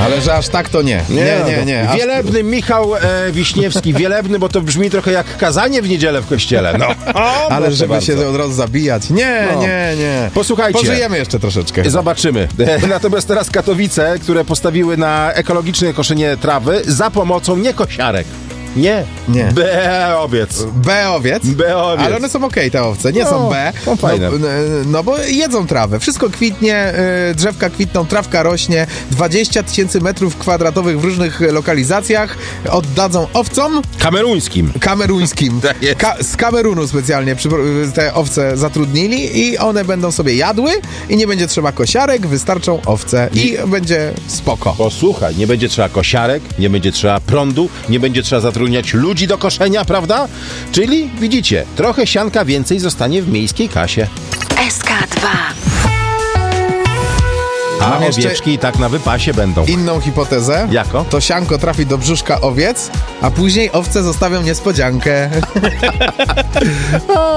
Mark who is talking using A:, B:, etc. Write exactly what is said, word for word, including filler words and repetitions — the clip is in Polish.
A: Ale że aż tak to nie. Nie, nie, nie. Aż...
B: Wielebny Michał e, Wiśniewski. Wielebny, bo to brzmi trochę jak kazanie w niedzielę w kościele. No. O,
A: ale żeby
B: bardzo.
A: się od razu zabijać. Nie,
B: No.
A: nie, nie.
B: Posłuchajcie.
A: Pożyjemy jeszcze troszeczkę.
B: Zobaczymy. Natomiast teraz Katowice, które postawiły na ekologiczne koszenie trawy za pomocą nie kosiarek. Nie.
A: Nie.
B: B owiec.
A: B owiec?
B: B owiec.
A: Ale one są okej, te owce, nie
B: No,
A: są B.
B: są fajne.
A: No, no bo jedzą trawę. Wszystko kwitnie, y, drzewka kwitną, trawka rośnie. dwadzieścia tysięcy metrów kwadratowych w różnych lokalizacjach oddadzą owcom
B: Kameruńskim.
A: kameruńskim.
B: Tak jest.
A: Ka- z Kamerunu specjalnie przy, te owce zatrudnili i one będą sobie jadły i nie będzie trzeba kosiarek, wystarczą owce i, i będzie spoko.
B: Posłuchaj, nie będzie trzeba kosiarek, nie będzie trzeba prądu, nie będzie trzeba zatrudniać ludzi do koszenia, prawda? Czyli, widzicie, trochę sianka więcej zostanie w miejskiej kasie.
C: S K dwa.
B: A
A: Mam jeszcze
B: owieczki i tak na wypasie będą.
A: inną hipotezę.
B: Jako?
A: To sianko trafi do brzuszka owiec, a później owce zostawią niespodziankę.